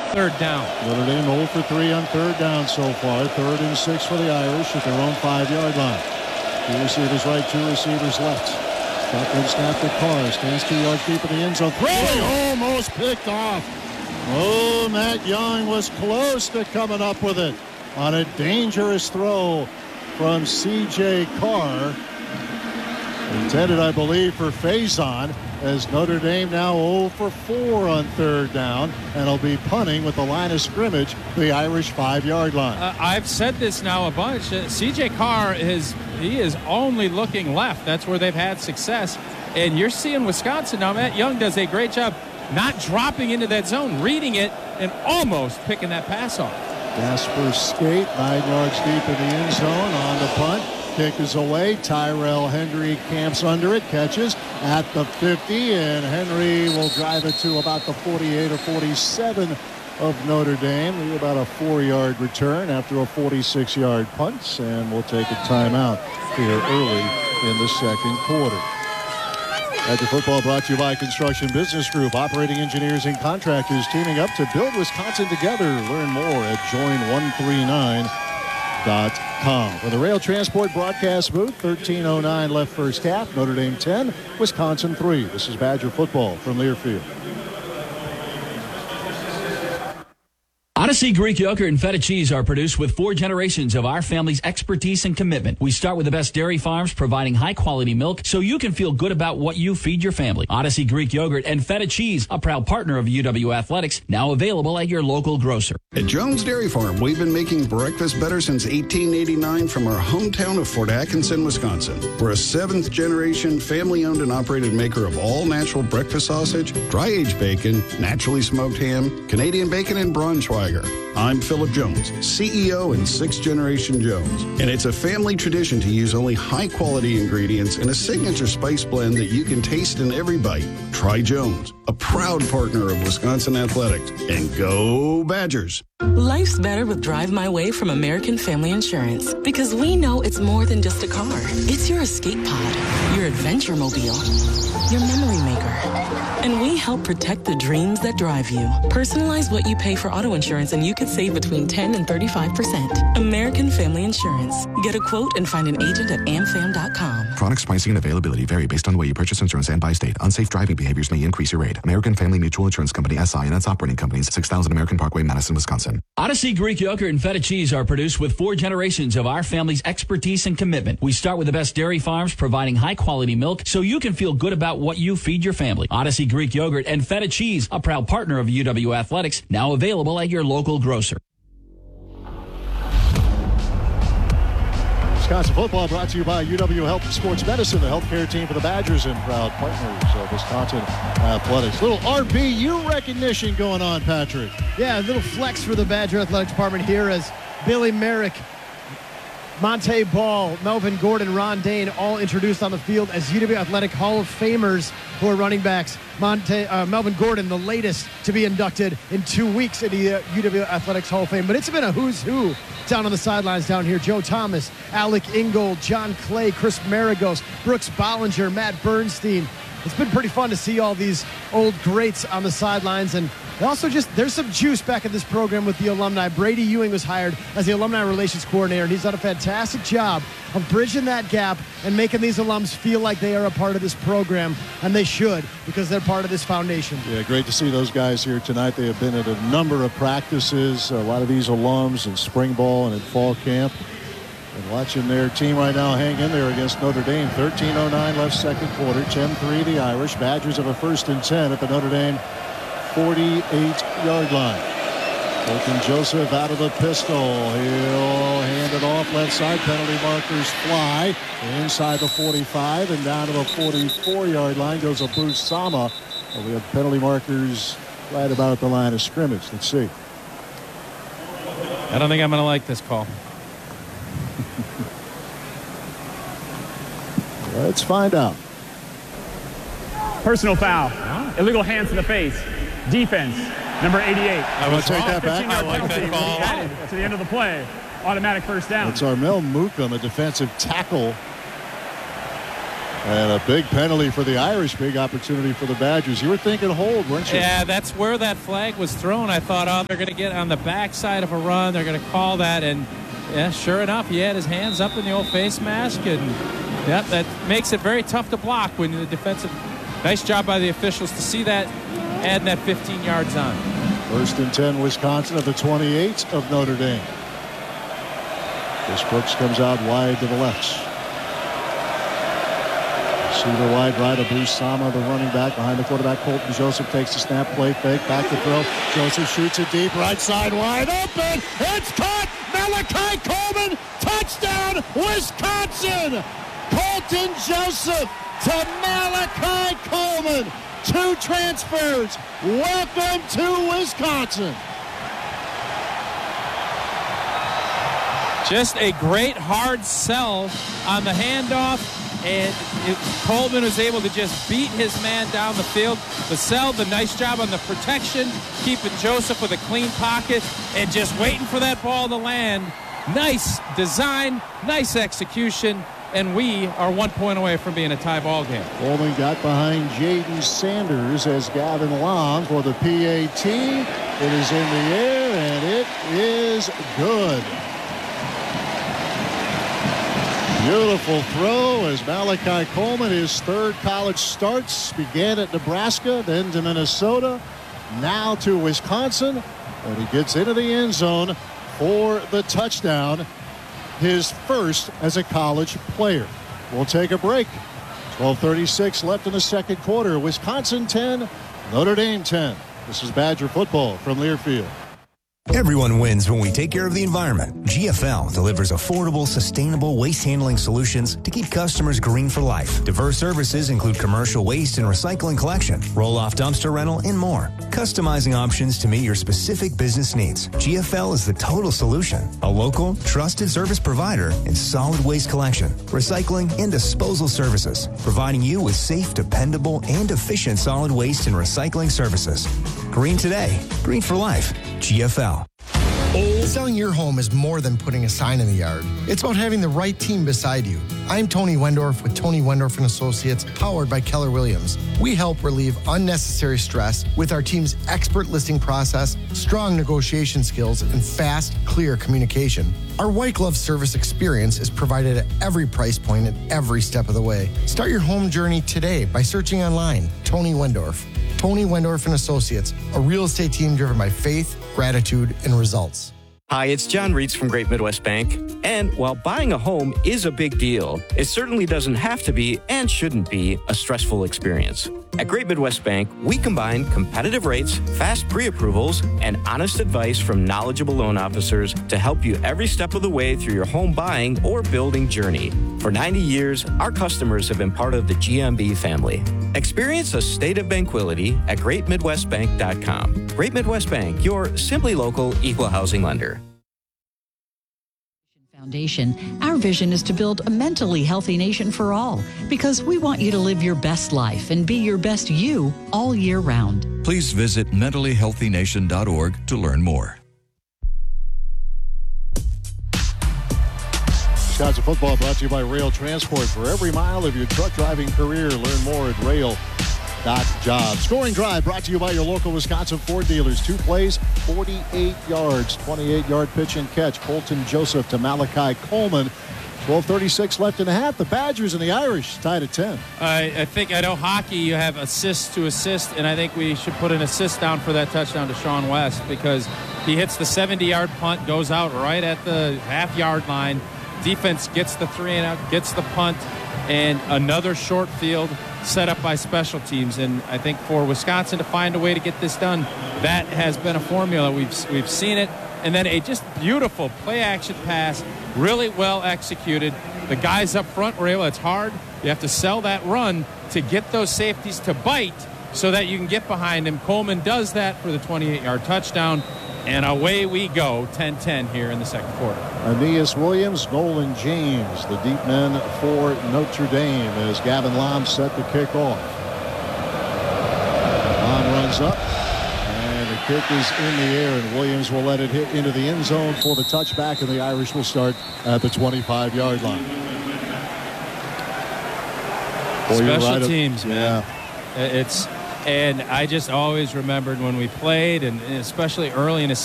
Third down. Notre Dame 0 for 3 on third down so far. 3rd and 6 for the Irish at their own 5-yard line. 2 receivers right, 2 receivers left. Shotgun snap to Carr. Stands 2 yards deep in the end zone. Almost picked off. Oh, Matt Young was close to coming up with it on a dangerous throw from C.J. Carr. Intended, I believe, for Faison, as Notre Dame now 0 for 4 on third down, and will be punting with the line of scrimmage, the Irish 5-yard line. I've said this now a bunch. C.J. Carr is only looking left. That's where they've had success. And you're seeing Wisconsin now. Matt Young does a great job not dropping into that zone, reading it, and almost picking that pass off. Jasper Skate, 9 yards deep in the end zone on the punt. Kick is away. Tyrell Henry camps under it, catches at the 50, and Henry will drive it to about the 48 or 47 of Notre Dame. Leave about a 4-yard return after a 46-yard punt, and we'll take a timeout here early in the second quarter. Badger football brought to you by Construction Business Group, operating engineers and contractors teaming up to build Wisconsin together. Learn more at join139.com. For the Rail Transport broadcast booth, 13:09 left first half. Notre Dame 10, Wisconsin 3. This is Badger football from Learfield. Odyssey Greek yogurt and feta cheese are produced with 4 generations of our family's expertise and commitment. We start with the best dairy farms providing high-quality milk so you can feel good about what you feed your family. Odyssey Greek yogurt and feta cheese, a proud partner of UW Athletics, now available at your local grocer. At Jones Dairy Farm, we've been making breakfast better since 1889 from our hometown of Fort Atkinson, Wisconsin. We're a 7th-generation, family-owned and operated maker of all-natural breakfast sausage, dry-aged bacon, naturally smoked ham, Canadian bacon, and Braunschweiger. I'm Philip Jones, CEO and 6th-generation Jones, and it's a family tradition to use only high-quality ingredients in a signature spice blend that you can taste in every bite. Try Jones, a proud partner of Wisconsin Athletics, and go Badgers. Life's better with Drive My Way from American Family Insurance, because we know it's more than just a car. It's your escape pod, your adventure mobile, your memory maker. And we help protect the dreams that drive you. Personalize what you pay for auto insurance and you could save between 10 and 35%. American Family Insurance. Get a quote and find an agent at amfam.com. Products, pricing, and availability vary based on the way you purchase insurance and by state. Unsafe driving behaviors may increase your rate. American Family Mutual Insurance Company, SI, and its operating companies, 6000 American Parkway, Madison, Wisconsin. Odyssey Greek yogurt and feta cheese are produced with 4 generations of our family's expertise and commitment. We start with the best dairy farms providing high-quality milk so you can feel good about what you feed your family. Odyssey Greek yogurt and feta cheese, a proud partner of UW Athletics, now available at your local grocer. Wisconsin football brought to you by UW Health and Sports Medicine, the healthcare team for the Badgers and proud partners of Wisconsin Athletics. Little RBU recognition going on, Patrick. Yeah, a little flex for the Badger Athletics Department here as Billy Merrick, Monte Ball, Melvin Gordon, Ron Dane all introduced on the field as UW Athletic Hall of Famers who are running backs. Melvin Gordon, the latest to be inducted in 2 weeks into the UW Athletics Hall of Fame. But it's been a who's who down on the sidelines down here. Joe Thomas, Alec Ingold, John Clay, Chris Maragos, Brooks Bollinger, Matt Bernstein. It's been pretty fun to see all these old greats on the sidelines, and also there's some juice back in this program with the alumni. Brady Ewing was hired as the alumni relations coordinator, and he's done a fantastic job of bridging that gap and making these alums feel like they are a part of this program, and they should, because they're part of this foundation. Yeah, great to see those guys here tonight. They have been at a number of practices, a lot of these alums in spring ball and in fall camp. And watching their team right now hang in there against Notre Dame. 13:09 left second quarter. 10-3 the Irish. Badgers have a 1st and 10 at the Notre Dame 48-yard line. Colton Joseph out of the pistol. He'll hand it off left side. Penalty markers fly. Inside the 45 and down to the 44-yard line goes Abu Sama. Well, we have penalty markers right about the line of scrimmage. Let's see. I don't think I'm going to like this call. Let's find out. Personal foul. Illegal hands to the face. Defense, number 88. I will take that back. I like that call. Added to the end of the play. Automatic first down. It's Armel Mookum, a defensive tackle And a big penalty for the Irish, big opportunity for the Badgers. You were thinking hold, weren't you? Yeah, that's where that flag was thrown. I thought, oh, they're going to get on the backside of a run. They're going to call that. And, yeah, sure enough, he had his hands up in the old face mask. And, yeah, that makes it very tough to block when the defensive. Nice job by the officials to see that, adding that 15 yards on. 1st and 10, Wisconsin at the 28 of Notre Dame. Chris Brooks comes out wide to the left. Receiver wide right, Abu Sama, the running back behind the quarterback. Colton Joseph takes the snap, play fake, back to throw. Joseph shoots it deep, right side wide open. It's caught. Malachi Coleman, touchdown, Wisconsin. Colton Joseph to Malachi Coleman. 2 transfers. Welcome to Wisconsin. Just a great hard sell on the handoff. And Coleman was able to just beat his man down the field. The sell, the nice job on the protection, keeping Joseph with a clean pocket and just waiting for that ball to land. Nice design, nice execution, and we are 1 point away from being a tie ball game. Coleman got behind Jaden Sanders as Gavin Long for the PAT. It is in the air, and it is good. Beautiful throw as Malachi Coleman, his 3rd college starts, began at Nebraska, then to Minnesota, now to Wisconsin, and he gets into the end zone for the touchdown, his first as a college player. We'll take a break. 12:36 left in the second quarter. Wisconsin 10, Notre Dame 10. This is Badger football from Learfield. Everyone wins when we take care of the environment. GFL delivers affordable, sustainable waste handling solutions to keep customers green for life. Diverse services include commercial waste and recycling collection, roll-off dumpster rental, and more. Customizing options to meet your specific business needs. GFL is the total solution. A local, trusted service provider in solid waste collection, recycling, and disposal services, providing you with safe, dependable, and efficient solid waste and recycling services. Green today, green for life. GFL. Selling your home is more than putting a sign in the yard. It's about having the right team beside you. I'm Tony Wendorf with Tony Wendorf and Associates, powered by Keller Williams. We help relieve unnecessary stress with our team's expert listing process, strong negotiation skills, and fast, clear communication. Our white glove service experience is provided at every price point and every step of the way. Start your home journey today by searching online, Tony Wendorf. Tony Wendorf and Associates, a real estate team driven by faith, gratitude, and results. Hi, it's John Reitz from Great Midwest Bank. And while buying a home is a big deal, it certainly doesn't have to be and shouldn't be a stressful experience. At Great Midwest Bank, we combine competitive rates, fast pre-approvals, and honest advice from knowledgeable loan officers to help you every step of the way through your home buying or building journey. For 90 years, our customers have been part of the GMB family. Experience a state of banquility at GreatMidwestBank.com. Great Midwest Bank, your simply local equal housing lender. Foundation, our vision is to build a mentally healthy nation for all, because we want you to live your best life and be your best you all year round. Please visit mentallyhealthynation.org to learn more. Wisconsin football brought to you by Rail Transport. For every mile of your truck driving career, learn more at rail.jobs. Scoring drive brought to you by your local Wisconsin Ford dealers. 2 plays, 48 yards, 28-yard pitch and catch. Colton Joseph to Malachi Coleman. 12:36 left in the half. The Badgers and the Irish tied at 10. I think, I know hockey, you have assist to assist, and I think we should put an assist down for that touchdown to Sean West, because he hits the 70-yard punt, goes out right at the half-yard line. Defense gets the 3-and-out, gets the punt, and another short field set up by special teams. And I think for Wisconsin to find a way to get this done, that has been a formula. We've seen it. And then a just beautiful play-action pass, really well executed. The guys up front were able, it's hard. You have to sell that run to get those safeties to bite so that you can get behind him. Coleman does that for the 28-yard touchdown. And away we go, 10-10 here in the second quarter. Aeneas Williams, Nolan James, the deep men for Notre Dame as Gavin Lom set the kick off. Lom runs up, and the kick is in the air, and Williams will let it hit into the end zone for the touchback, and the Irish will start at the 25-yard line. Boy, you're Special right. teams, man. Yeah. And I just always remembered when we played, and especially early in the